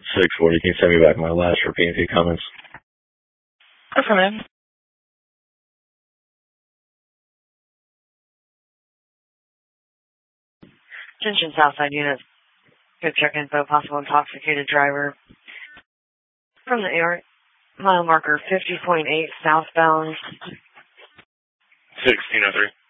640, can you send me back my last for P&P comments? Okay, man. Attention Southside units. Good check info, possible intoxicated driver. From the air, mile marker 50.8 southbound. 1603.